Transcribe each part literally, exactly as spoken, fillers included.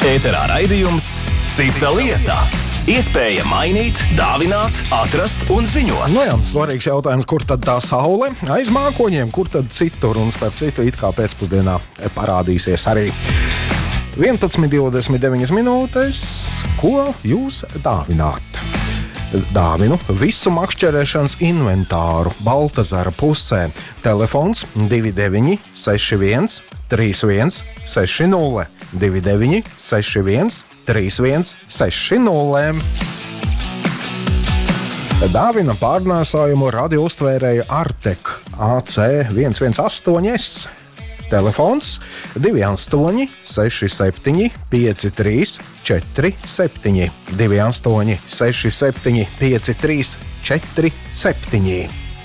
Ēterā raidījums Cita lieta. Iespēja mainīt, dāvināt, atrast un ziņot. Nu jā, svarīgs jautājums, kur tad tā saule? Aiz mākoņiem, kur tad citur? Un starp citu, it kā pēcpusdienā parādīsies arī vienpadsmit divdesmit deviņas minūtes. Ko jūs dāvināt? Dāvinu visu makšķerēšanas inventāru Baltazara pusē. Telefons divi deviņi seši viens trīs viens seši nulle divi deviņi seši viens trīs viens seši nulle. Dāvina pārnēsājumu radiouztvērēja Artek A C viens viens astoņi S. Telefons divi astoņi seši septiņi pieci trīs četri septiņi divi astoņi seši septiņi pieci trīs četri septiņi.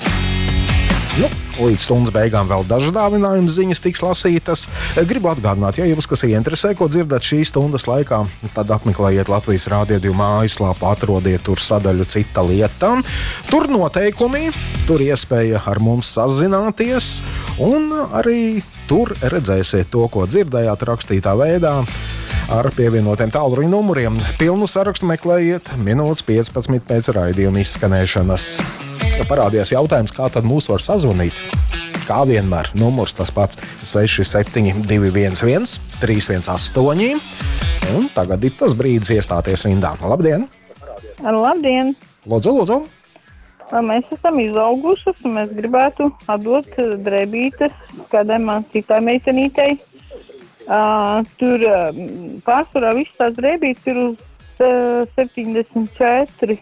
Nu, līdz stundas beigām vēl dažas dāvinājuma ziņas tiks lasītas. Gribu atgādināt, ja jūs kas interesē, ko dzirdat šīs stundas laikā, tad apmeklējiet Latvijas Rādio divi mājaslapu, atrodiet tur sadaļu Cita lieta. Tur noteikumi, tur iespēja ar mums sazināties, un arī tur redzēsiet to, ko dzirdējāt rakstītā veidā ar pievienotiem tālruņa numuriem. Pilnu sarakstu meklējiet minūtes piecpadsmit pēc raidījuma izskanēšanas. Parādījās jautājums, kā tad mūs var sazvanīt. Kā vienmēr, numurs tas pats seši septiņi divi viens viens trīs viens astoņi. Un tagad ir tas brīdis iestāties rindā. Labdien! Labdien! Lūdzu, lūdzu! Mēs esam izaugušas un mēs gribētu atdot drēbītes kādai man citai meitenītei. Uh, tur uh, pārsvarā visas tās drēbītes ir uz uh, septiņdesmit četri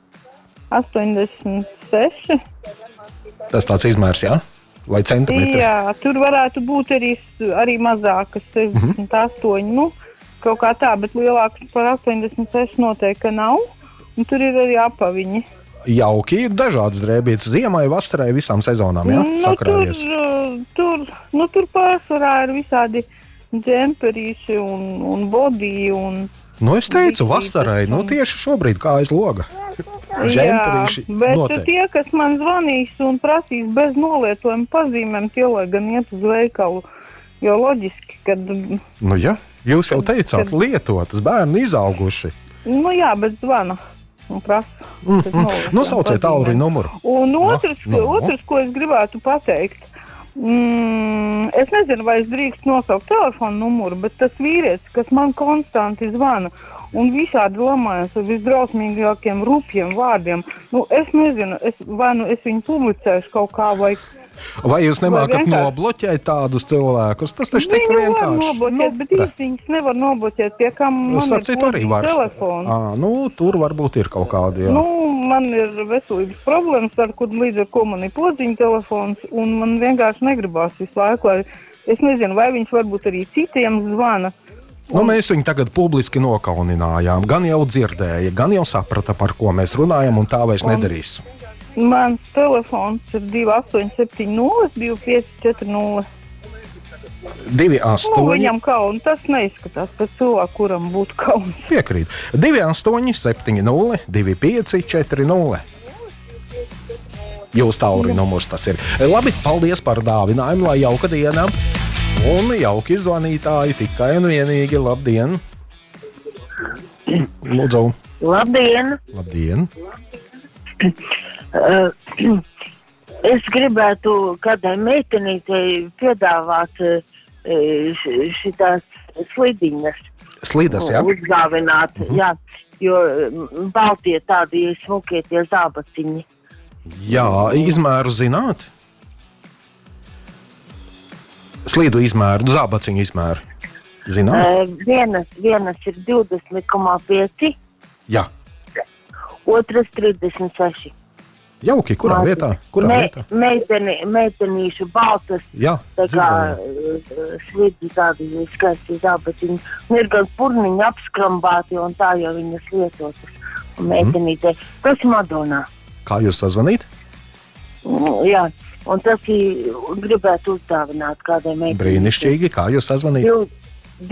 astoņdesmit seši. Tas tāds izmērs, jā? Vai centimetri? Jā, tur varētu būt arī, arī mazākas, sešdesmit astoņi, mm-hmm. nu, kaut kā tā, bet lielākas par astoņdesmit seši noteikti nav. Un tur ir arī apaviņi. Jauki, ir dažādas drēbītes ziemai, vasarai, visām sezonām, jā? Nu, Sakrājies. Tur, tur, nu, tur pārsvarā ir visādi džemperīši un, un bodī un... Nu, es teicu, vasarai, nu tieši šobrīd kā aiz loga. Jā, bet noteikti. Tie, kas man zvanīs un prasīs bez nolietojuma pazīmēm, tie lai gan iet uz veikalu, jo loģiski, kad... Nu jā, jūs jau teicāt, kad... lietotas, bērni izauguši. Nu jā, bet zvana un prasa. Mm-hmm. Nu, sauciet tālruņa numuru. Un otrs, no, no. otrs, ko es gribētu pateikt, mm, es nezinu, vai es drīkst nosaukt telefonu numuru, bet tas vīrietis, kas man konstanti zvana, un visādi lamājas ar visdrausmīgākiem rupjiem vārdiem. Nu, es nezinu, es, vai nu es viņu publicēšu kaut kā, vai... Vai jūs nemākat nobloķēt tādus cilvēkus? Tas taču tik vienkārši. Viņi var nobloķēt, nu, bet īsti viņus nevar nobloķēt, pie kam man ir kodīgi telefons. À, nu, tur varbūt ir kaut kādi, jā. Nu, man ir veselības problēmas, ar kur līdz ar ko man ir podziņa telefons, un man vienkārši negribās visu laiku, lai es nezinu, vai viņš varbūt arī citiem zvana. Nu, mēs viņu tagad publiski nokauninājām. Gan jau dzirdēja, gan jau saprata, par ko mēs runājam, un tā vairs nedarīs. Mans telefons ir divi astoņi septiņi nulle divi pieci četri nulle. divi astoņi Nu, viņam kauna, tas neizskatās pēc cilvēku, kuram būtu kauns. Piekrīt. divi astoņi septiņi nulle divi pieci četri nulle. Jūs tālruņa numurs tas ir. Labi, paldies par dāvinājumu, lai jauka diena. Un jauki zvanītāji tikai un vienīgi. Labdien! Lūdzu! Labdien! Labdien! Uh, es gribētu kādai meitenītei piedāvāt uh, šitās slidiņas. Slidas, jā? Uzdāvināt, uh-huh. jā, jo baltie tādi smukie tie zābaciņi. Jā, izmēru zināt? Slidu izmēru, zābaciņu izmēru. Zināt? Uh, vienas, vienas ir divdesmit komā pieci. Jā. Otras trīsdesmit seši. Jauki, kurā Māti. vietā? Kurā Me, vietā? Meiteni, meitenīšu baltas. Jā, tā kā slidi tādi skaisti zābaciņi. Un ir gan purniņi apskrambāti un tā jau viņas lietotas. Un meitenītē. Mm. Tas Madonā. Kā jūs sazvanīt? Mm, jā. Un tas ir gribētu uzdāvināt kādai meitenītei. Brīnišķīgi, kā jūs sazvanīt?